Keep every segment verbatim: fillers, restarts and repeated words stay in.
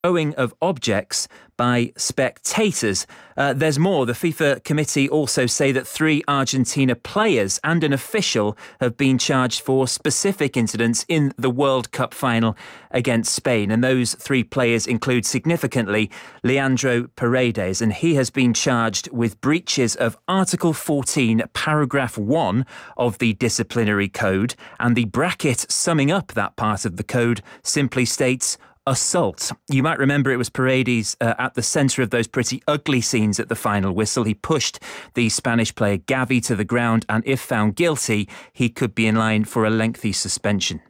throwing of objects by spectators. Uh, there's more. The FIFA committee also say that three Argentina players and an official have been charged for specific incidents in the World Cup final against Spain. And those three players include significantly Leandro Paredes, and he has been charged with breaches of Article fourteen, paragraph one of the disciplinary code. And the bracket summing up that part of the code simply states assault. You might remember it was Paredes uh, at the centre of those pretty ugly scenes at the final whistle. He pushed the Spanish player Gavi to the ground, and if found guilty, he could be in line for a lengthy suspension.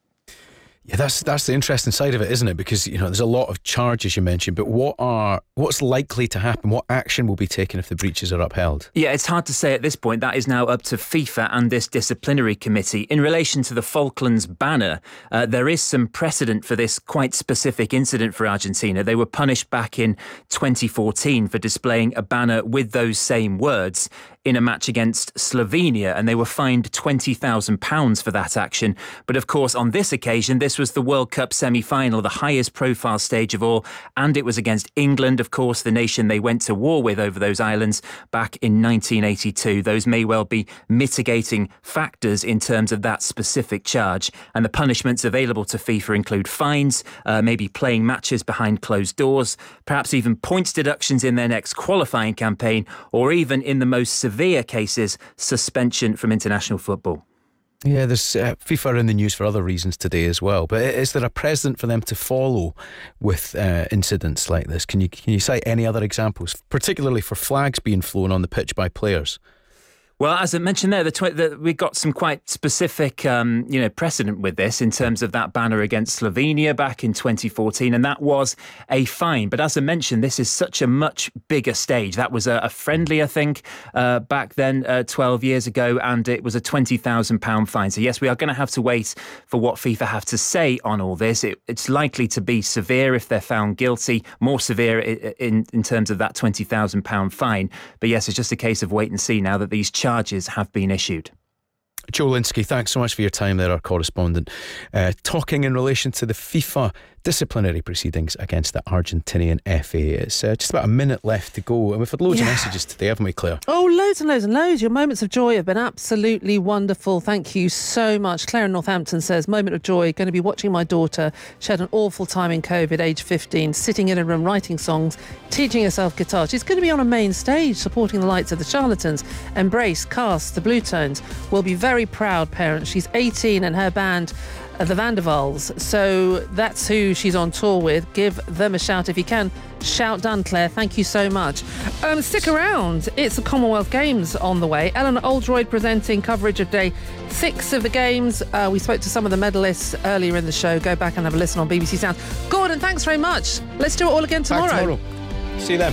Yeah, that's that's the interesting side of it, isn't it? Because, you know, there's a lot of charges you mentioned, but what are what's likely to happen? What action will be taken if the breaches are upheld? Yeah, it's hard to say at this point. That is now up to FIFA and this disciplinary committee. In relation to the Falklands banner, uh, there is some precedent for this quite specific incident for Argentina. They were punished back in twenty fourteen for displaying a banner with those same words in a match against Slovenia, and they were fined twenty thousand pounds for that action. But of course, on this occasion, this was the World Cup semi-final, the highest profile stage of all, and it was against England, of course, the nation they went to war with over those islands back in nineteen eighty-two. Those may well be mitigating factors in terms of that specific charge. And the punishments available to FIFA include fines, uh, maybe playing matches behind closed doors, perhaps even points deductions in their next qualifying campaign, or even in the most severe cases, suspension from international football. Yeah, there's uh, FIFA are in the news for other reasons today as well. But is there a precedent for them to follow with uh, incidents like this? Can you can you cite any other examples, particularly for flags being flown on the pitch by players? Well, as I mentioned there, the tw- the, we got some quite specific, um, you know, precedent with this in terms of that banner against Slovenia back in twenty fourteen, and that was a fine. But as I mentioned, this is such a much bigger stage. That was a, a friendly, I think, uh, back then, uh, twelve years ago, and it was a twenty thousand pounds fine. So yes, we are going to have to wait for what FIFA have to say on all this. It, it's likely to be severe if they're found guilty, more severe in in, in terms of that twenty thousand pounds fine. But yes, it's just a case of wait and see now that these charges have been issued. Joe Linsky, thanks so much for your time there, our correspondent. Uh, talking in relation to the FIFA disciplinary proceedings against the Argentinian F A. It's uh, just about a minute left to go, and we've had loads yeah. of messages today, haven't we, Claire? Oh, loads and loads and loads. Your moments of joy have been absolutely wonderful. Thank you so much. Claire in Northampton says, moment of joy, going to be watching my daughter. She had an awful time in COVID, age fifteen, sitting in a room writing songs, teaching herself guitar. She's going to be on a main stage supporting the likes of the Charlatans, Embrace, Cast, the Blue Tones. Will be very proud parents. She's eighteen and her band, uh, the Vandervals. So that's who she's on tour with. Give them a shout if you can. Shout done, Claire. Thank you so much. Um, stick around. It's the Commonwealth Games on the way. Eleanor Oldroyd presenting coverage of day six of the Games. Uh, we spoke to some of the medalists earlier in the show. Go back and have a listen on B B C Sounds. Gordon, thanks very much. Let's do it all again tomorrow. Back tomorrow. See you then.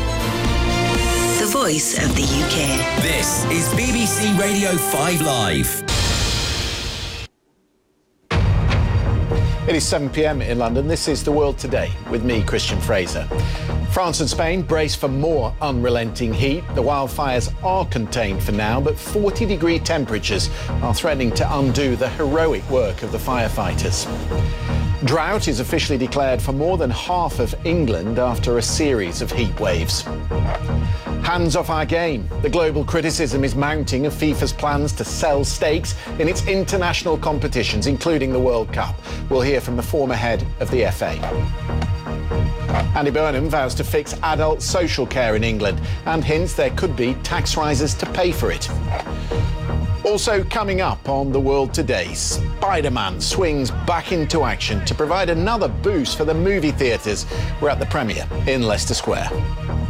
The voice of the U K. This is B B C Radio five Live. It is seven p.m. in London. This is The World Today with me, Christian Fraser. France and Spain brace for more unrelenting heat. The wildfires are contained for now, but forty degree temperatures are threatening to undo the heroic work of the firefighters. Drought is officially declared for more than half of England after a series of heat waves. Hands off our game. The global criticism is mounting of FIFA's plans to sell stakes in its international competitions, including the World Cup. We'll hear from the former head of the F A. Andy Burnham vows to fix adult social care in England and hints there could be tax rises to pay for it. Also coming up on The World Today, Spider-Man swings back into action to provide another boost for the movie theatres. We're at the premiere in Leicester Square.